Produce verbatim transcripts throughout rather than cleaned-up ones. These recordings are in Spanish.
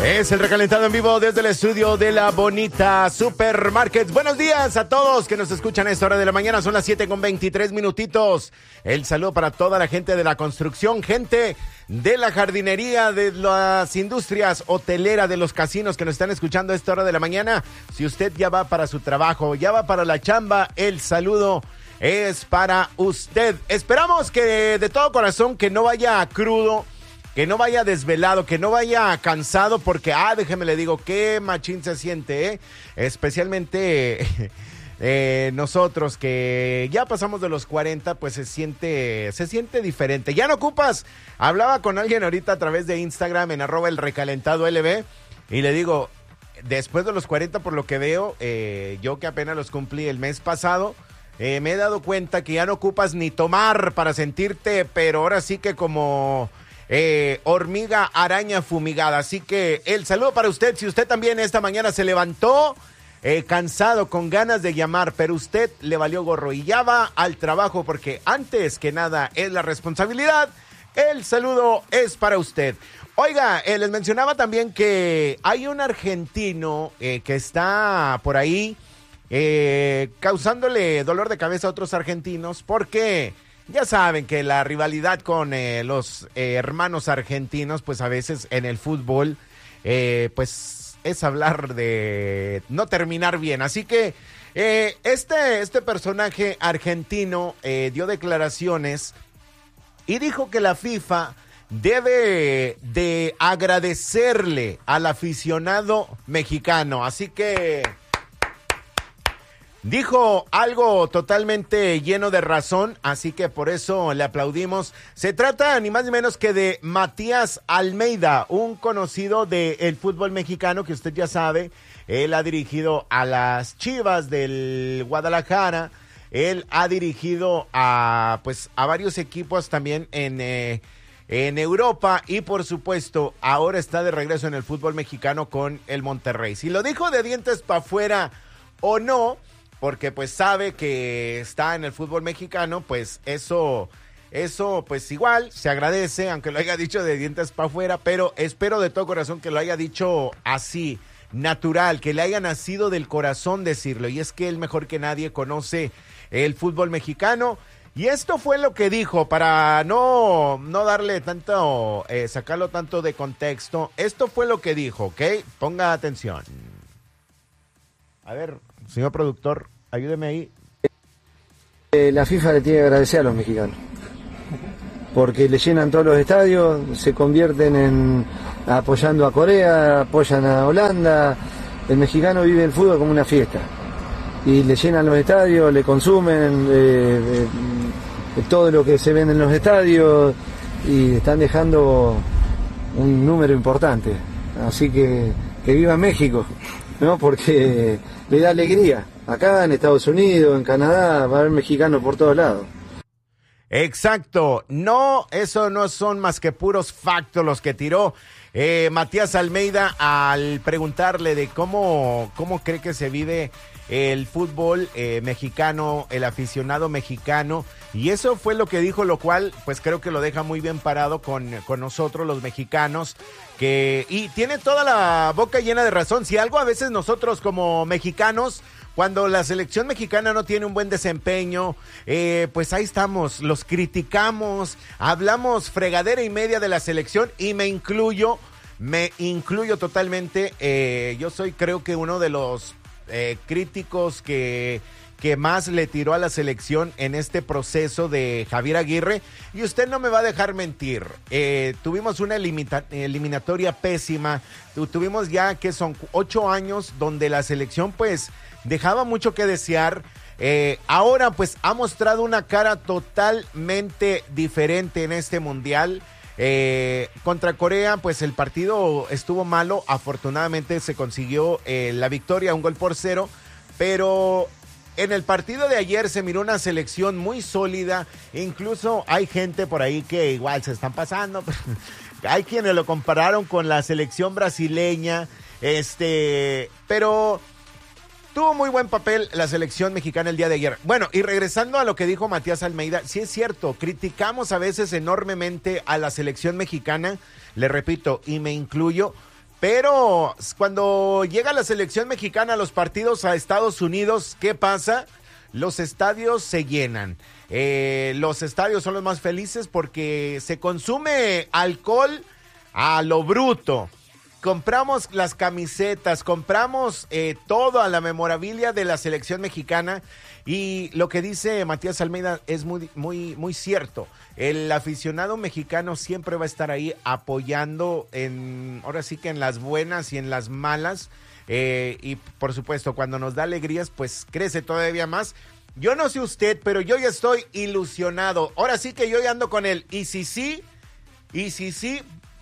Es el recalentado en vivo desde el estudio de La Bonita Supermarket. Buenos días a todos que nos escuchan a esta hora de la mañana. Son las siete con veintitrés minutitos. El saludo para toda la gente de la construcción, gente de la jardinería, de las industrias hoteleras, de los casinos que nos están escuchando a esta hora de la mañana. Si usted ya va para su trabajo, ya va para la chamba, el saludo es para usted. Esperamos que de todo corazón que no vaya crudo, que no vaya desvelado, que no vaya cansado, porque, ah, déjeme le digo, qué machín se siente, ¿eh? Especialmente eh, nosotros que ya pasamos de los cuarenta, pues se siente, se siente diferente. Ya no ocupas. Hablaba con alguien ahorita a través de Instagram en arroba el recalentado L B y le digo, después de los cuarenta, por lo que veo, eh, yo que apenas los cumplí el mes pasado, eh, me he dado cuenta que ya no ocupas ni tomar para sentirte, pero ahora sí que como... Eh, hormiga araña fumigada. Así que el saludo para usted. Si usted también esta mañana se levantó eh, cansado, con ganas de llamar, pero usted le valió gorro y ya va al trabajo, porque antes que nada es la responsabilidad. El saludo es para usted. Oiga, eh, les mencionaba también que hay un argentino eh, que está por ahí eh, causándole dolor de cabeza a otros argentinos, porque ya saben que la rivalidad con eh, los eh, hermanos argentinos, pues a veces en el fútbol, eh, pues es hablar de no terminar bien. Así que eh, este, este personaje argentino eh, dio declaraciones y dijo que la FIFA debe de agradecerle al aficionado mexicano. Así que dijo algo totalmente lleno de razón, así que por eso le aplaudimos. Se trata ni más ni menos que de Matías Almeida, un conocido del fútbol mexicano que usted ya sabe. Él ha dirigido a las Chivas del Guadalajara, él ha dirigido a pues a varios equipos también en, eh, en Europa y por supuesto ahora está de regreso en el fútbol mexicano con el Monterrey. Si lo dijo de dientes para afuera o no, porque pues sabe que está en el fútbol mexicano, pues eso, eso pues igual se agradece, aunque lo haya dicho de dientes para afuera, pero espero de todo corazón que lo haya dicho así, natural, que le haya nacido del corazón decirlo, y es que él mejor que nadie conoce el fútbol mexicano, y esto fue lo que dijo, para no, no darle tanto, eh, sacarlo tanto de contexto, esto fue lo que dijo, ¿ok? Ponga atención. A ver, señor productor, ayúdeme ahí. Eh, la FIFA le tiene que agradecer a los mexicanos, porque le llenan todos los estadios, se convierten en apoyando a Corea, apoyan a Holanda. El mexicano vive el fútbol como una fiesta, y le llenan los estadios, le consumen eh, eh, todo lo que se vende en los estadios, y están dejando un número importante. Así que que viva México, ¿no? Porque le da alegría. Acá en Estados Unidos, en Canadá, va a haber mexicanos por todos lados. Exacto. No, eso no son más que puros factos los que tiró eh, Matías Almeida al preguntarle de cómo, cómo cree que se vive el fútbol eh, mexicano, el aficionado mexicano. Y eso fue lo que dijo, lo cual pues creo que lo deja muy bien parado con, con nosotros los mexicanos. Que, y tiene toda la boca llena de razón. Si algo a veces nosotros como mexicanos, cuando la selección mexicana no tiene un buen desempeño, eh, pues ahí estamos, los criticamos, hablamos fregadera y media de la selección, y me incluyo, me incluyo totalmente. Eh, yo soy creo que uno de los eh, críticos que... que más le tiró a la selección en este proceso de Javier Aguirre, y usted no me va a dejar mentir, eh, tuvimos una elimita- eliminatoria pésima, tu- tuvimos ya que son ocho años donde la selección pues dejaba mucho que desear, eh, ahora pues ha mostrado una cara totalmente diferente en este mundial. Eh, contra Corea pues el partido estuvo malo, afortunadamente se consiguió eh, la victoria, un gol por cero, pero en el partido de ayer se miró una selección muy sólida, incluso hay gente por ahí que igual se están pasando, hay quienes lo compararon con la selección brasileña, este, pero tuvo muy buen papel la selección mexicana el día de ayer. Bueno, y regresando a lo que dijo Matías Almeida, sí es cierto, criticamos a veces enormemente a la selección mexicana, le repito, y me incluyo, Pero cuando llega la selección mexicana a los partidos a Estados Unidos, ¿qué pasa? Los estadios se llenan. Eh, los estadios son los más felices porque se consume alcohol a lo bruto. Compramos las camisetas, compramos eh, todo a la memorabilia de la selección mexicana. Y lo que dice Matías Almeida es muy, muy, muy cierto. El aficionado mexicano siempre va a estar ahí apoyando, en, ahora sí que en las buenas y en las malas. Eh, y por supuesto, cuando nos da alegrías, pues crece todavía más. Yo no sé usted, pero yo ya estoy ilusionado. Ahora sí que yo ya ando con él. Y si sí, y si sí,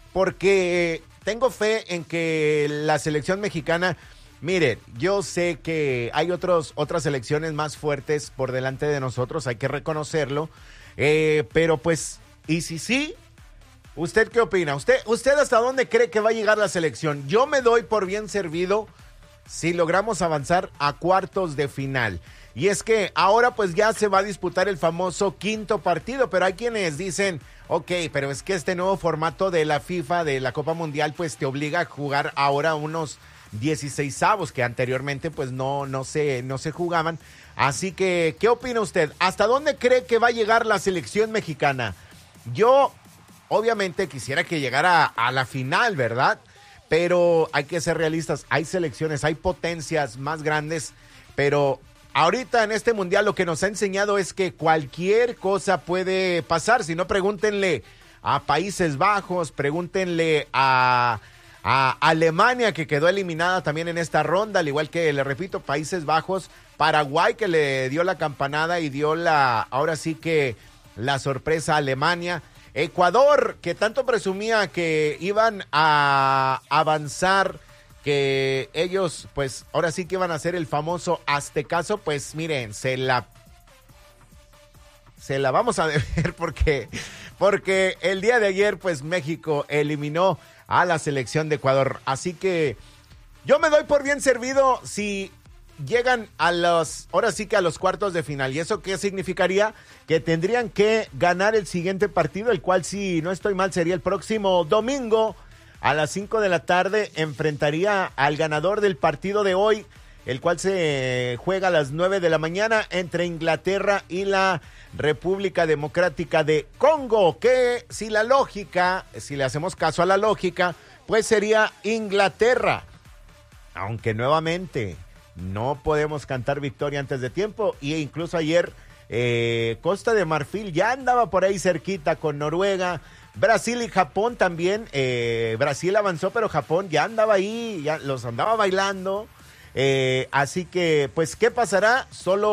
porque tengo fe en que la selección mexicana... Miren, yo sé que hay otros, otras selecciones más fuertes por delante de nosotros, hay que reconocerlo, eh, pero pues, ¿y si sí? ¿Usted qué opina? ¿Usted, ¿Usted hasta dónde cree que va a llegar la selección? Yo me doy por bien servido si logramos avanzar a cuartos de final. Y es que ahora pues ya se va a disputar el famoso quinto partido, pero hay quienes dicen, ok, pero es que este nuevo formato de la FIFA, de la Copa Mundial, pues te obliga a jugar ahora unos dieciseisavos que anteriormente pues no, no, se, no se jugaban. Así que, ¿qué opina usted? ¿Hasta dónde cree que va a llegar la selección mexicana? Yo, obviamente, quisiera que llegara a la final, ¿verdad? Pero hay que ser realistas. Hay selecciones, hay potencias más grandes, pero ahorita en este mundial lo que nos ha enseñado es que cualquier cosa puede pasar. Si no, pregúntenle a Países Bajos, pregúntenle a... a Alemania, que quedó eliminada también en esta ronda, al igual que, le repito, Países Bajos, Paraguay, que le dio la campanada y dio la, ahora sí que la sorpresa a Alemania, Ecuador, que tanto presumía que iban a avanzar, que ellos, pues, ahora sí que iban a hacer el famoso aztecaso, pues, miren, se la, se la vamos a deber porque, porque el día de ayer, pues, México eliminó a la selección de Ecuador. Así que yo me doy por bien servido si llegan a los, ahora sí que a los cuartos de final. ¿Y eso qué significaría? Que tendrían que ganar el siguiente partido, el cual, si no estoy mal, sería el próximo domingo a las cinco de la tarde. Enfrentaría al ganador del partido de hoy, el cual se juega a las nueve de la mañana entre Inglaterra y la República Democrática de Congo, que si la lógica, si le hacemos caso a la lógica, pues sería Inglaterra. Aunque nuevamente no podemos cantar victoria antes de tiempo, y incluso ayer eh, Costa de Marfil ya andaba por ahí cerquita con Noruega. Brasil y Japón también, eh, Brasil avanzó, pero Japón ya andaba ahí, ya los andaba bailando. Eh, así que, pues, ¿qué pasará?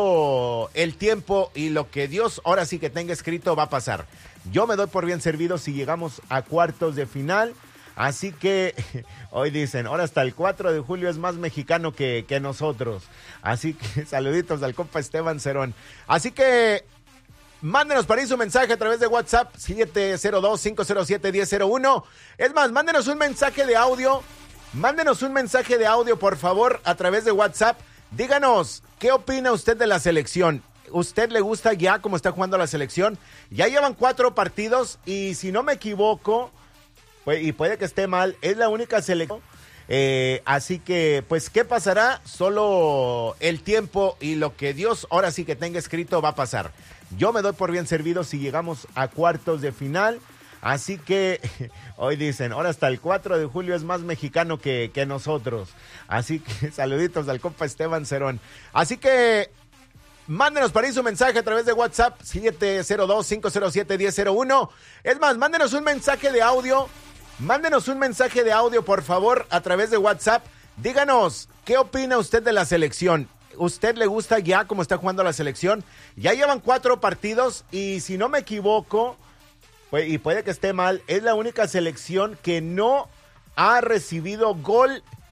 Solo el tiempo y lo que Dios ahora sí que tenga escrito va a pasar. Yo me doy por bien servido si llegamos a cuartos de final. Así que hoy dicen, ahora hasta el cuatro de julio es más mexicano que, que nosotros. Así que saluditos al compa Esteban Cerón. Así que mándenos para ahí su mensaje a través de WhatsApp siete cero dos, cinco cero siete, uno cero cero uno. Es más, mándenos un mensaje de audio. Mándenos un mensaje de audio, por favor, a través de WhatsApp. Díganos, ¿qué opina usted de la selección? ¿Usted le gusta ya cómo está jugando la selección? Ya llevan cuatro partidos y, si no me equivoco, pues, y puede que esté mal, es la única selección. Eh, así que, pues, ¿qué pasará? Solo el tiempo y lo que Dios ahora sí que tenga escrito va a pasar. Yo me doy por bien servido si llegamos a cuartos de final. Así que hoy dicen, ahora hasta el cuatro de julio es más mexicano que, que nosotros. Así que saluditos al compa Esteban Cerón. Así que mándenos para ahí su mensaje a través de WhatsApp siete cero dos, cinco cero siete, uno cero cero uno. Es más, mándenos un mensaje de audio. Mándenos un mensaje de audio, por favor, a través de WhatsApp. Díganos, ¿qué opina usted de la selección? ¿Usted le gusta ya cómo está jugando la selección? Ya llevan cuatro partidos y, si no me equivoco, pues, y puede que esté mal, es la única selección que no ha recibido gol